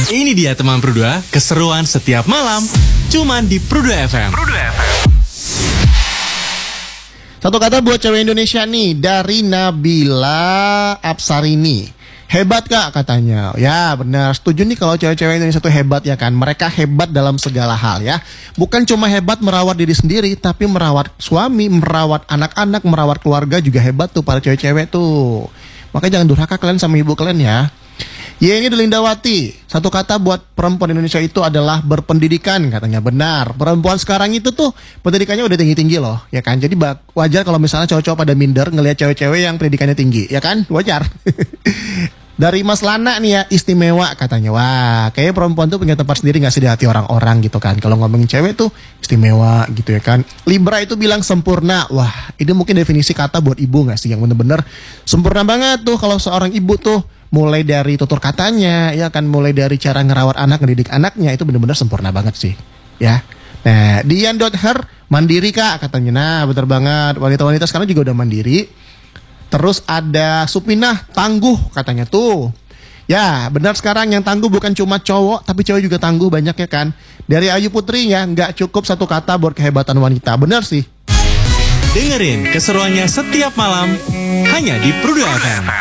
Ini dia teman Pru2, keseruan setiap malam, cuman di Pru2 FM. Satu kata buat cewek Indonesia nih, dari Nabila Absarini. Hebat kak katanya. Ya benar, setuju nih kalau cewek-cewek Indonesia itu hebat ya kan. Mereka hebat dalam segala hal ya. Bukan cuma hebat merawat diri sendiri, tapi merawat suami, merawat anak-anak, merawat keluarga juga hebat tuh para cewek-cewek tuh. Makanya jangan durhaka kalian sama ibu kalian ya. Ya ini Delindawati. Satu kata buat perempuan Indonesia itu adalah berpendidikan katanya. Benar. Perempuan sekarang itu tuh pendidikannya udah tinggi-tinggi loh, ya kan? Jadi wajar kalau misalnya cowok-cowok pada minder ngelihat cewek-cewek yang pendidikannya tinggi, ya kan? Wajar. Dari Mas Lana nih ya, istimewa katanya. Wah, kayaknya perempuan tuh punya tempat sendiri gak sih di hati orang-orang gitu kan. Kalau ngomongin cewek tuh istimewa gitu ya kan. Libra itu bilang sempurna. Wah, ini mungkin definisi kata buat ibu gak sih yang bener-bener sempurna banget tuh kalau seorang ibu tuh. Mulai dari tutur katanya, ya kan, mulai dari cara ngerawat anak, ngedidik anaknya, itu benar-benar sempurna banget sih, ya. Nah, Dian.her, mandiri kak, katanya. Nah, bener banget, wanita-wanita sekarang juga udah mandiri. Terus ada Supinah, tangguh, katanya tuh. Ya, benar sekarang yang tangguh bukan cuma cowok, tapi cewek juga tangguh banyak ya kan. Dari Ayu Putri ya, nggak cukup satu kata buat kehebatan wanita, benar sih. Dengerin keseruannya setiap malam, hanya di Pru2 FM.